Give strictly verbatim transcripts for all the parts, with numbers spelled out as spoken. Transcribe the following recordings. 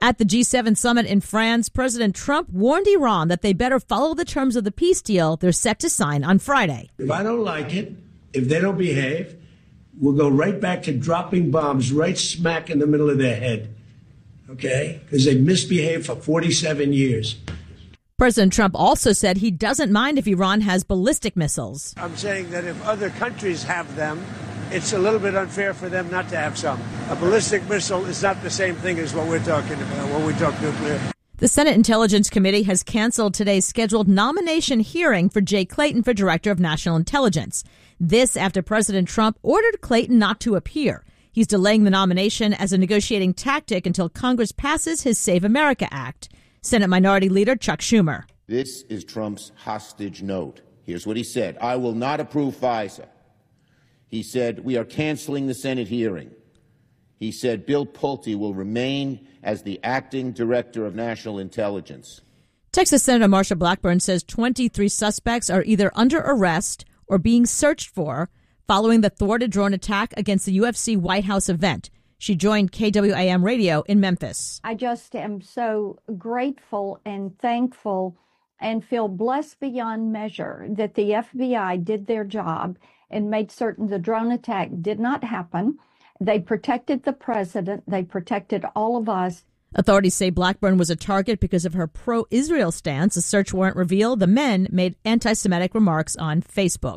At the G seven summit in France, President Trump warned Iran that they better follow the terms of the peace deal they're set to sign on Friday. If I don't like it, if they don't behave, we'll go right back to dropping bombs right smack in the middle of their head, okay? Because they've misbehaved for forty-seven years. President Trump also said he doesn't mind if Iran has ballistic missiles. I'm saying that if other countries have them, it's a little bit unfair for them not to have some. A ballistic missile is not the same thing as what we're talking about when we talk nuclear. The Senate Intelligence Committee has canceled today's scheduled nomination hearing for Jay Clayton for Director of National Intelligence. This after President Trump ordered Clayton not to appear. He's delaying the nomination as a negotiating tactic until Congress passes his Save America Act. Senate Minority Leader Chuck Schumer. This is Trump's hostage note. Here's what he said. I will not approve FISA. He said, we are canceling the Senate hearing. He said, Bill Pulte will remain as the acting director of national intelligence. Texas Senator Marsha Blackburn says twenty-three suspects are either under arrest or being searched for following the thwarted drone attack against the U F C White House event. She joined K W A M Radio in Memphis. I just am so grateful and thankful and feel blessed beyond measure that the F B I did their job and made certain the drone attack did not happen. They protected the president. They protected all of us. Authorities say Blackburn was a target because of her pro-Israel stance. A search warrant revealed the men made anti-Semitic remarks on Facebook.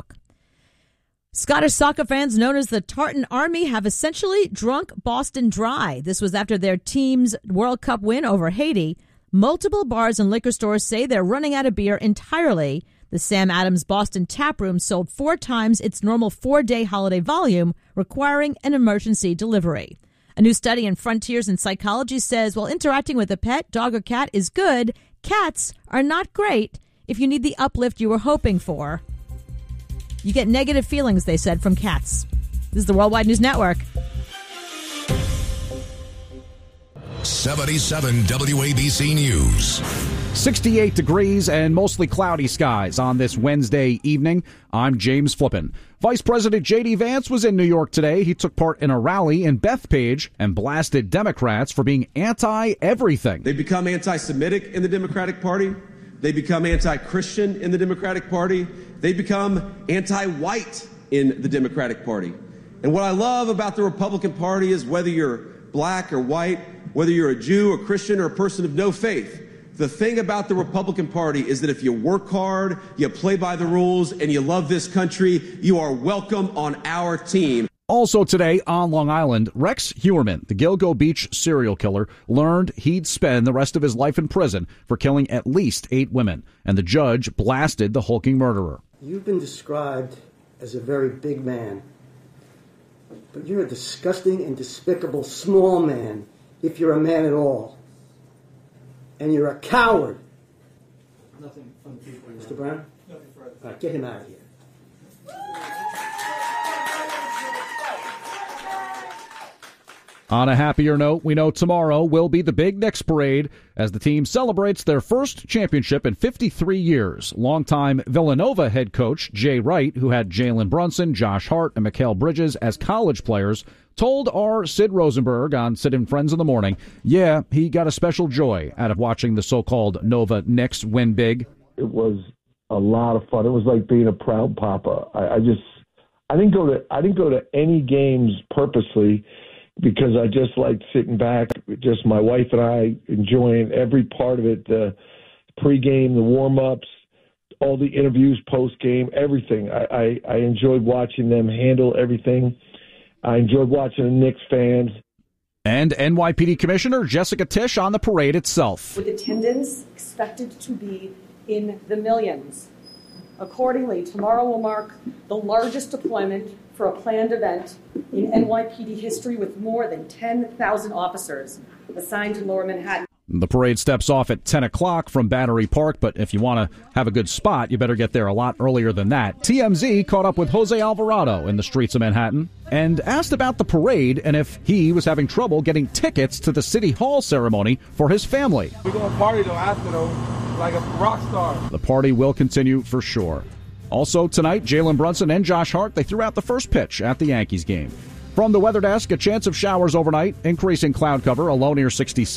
Scottish soccer fans known as the Tartan Army have essentially drunk Boston dry. This was after their team's World Cup win over Haiti. Multiple bars and liquor stores say they're running out of beer entirely. The Sam Adams Boston Tap Room sold four times its normal four-day holiday volume, requiring an emergency delivery. A new study in Frontiers in Psychology says while interacting with a pet, dog or cat is good, cats are not great if you need the uplift you were hoping for. You get negative feelings, they said, from cats. This is the Worldwide News Network. seventy-seven W A B C News. sixty-eight degrees and mostly cloudy skies on this Wednesday evening. I'm James Flippin. Vice President J D. Vance was in New York today. He took part in a rally in Bethpage and blasted Democrats for being anti-everything. They become anti-Semitic in the Democratic Party. They become anti-Christian in the Democratic Party. They become anti-white in the Democratic Party. And what I love about the Republican Party is whether you're black or white, whether you're a Jew, a Christian, or a person of no faith, the thing about the Republican Party is that if you work hard, you play by the rules, and you love this country, you are welcome on our team. Also today on Long Island, Rex Heuermann, the Gilgo Beach serial killer, learned he'd spend the rest of his life in prison for killing at least eight women, and the judge blasted the hulking murderer. You've been described as a very big man, but you're a disgusting and despicable small man, if you're a man at all. And you're a coward. Nothing from people. Mister Brown? Nothing further. All right, get him out of here. On a happier note, we know tomorrow will be the Big Knicks parade as the team celebrates their first championship in fifty-three years. Longtime Villanova head coach Jay Wright, who had Jalen Brunson, Josh Hart, and Mikal Bridges as college players, told our Sid Rosenberg on Sid and Friends in the Morning, yeah, he got a special joy out of watching the so-called Nova Knicks win big. It was a lot of fun. It was like being a proud papa. I, I just, I didn't go to, I didn't go to any games purposely, because I just liked sitting back, just my wife and I enjoying every part of it, the pregame, the warm-ups, all the interviews post-game, everything. I, I, I enjoyed watching them handle everything. I enjoyed watching the Knicks fans. And N Y P D Commissioner Jessica Tisch on the parade itself. With attendance expected to be in the millions. Accordingly, tomorrow will mark the largest deployment for a planned event in N Y P D history, with more than ten thousand officers assigned to Lower Manhattan. The parade steps off at ten o'clock from Battery Park, but if you want to have a good spot, you better get there a lot earlier than that. T M Z caught up with Jose Alvarado in the streets of Manhattan and asked about the parade and if he was having trouble getting tickets to the City Hall ceremony for his family. We're going to party, though, after, though, like a rock star. The party will continue for sure. Also tonight, Jalen Brunson and Josh Hart, they threw out the first pitch at the Yankees game. From the weather desk, a chance of showers overnight, increasing cloud cover, a low near sixty-six.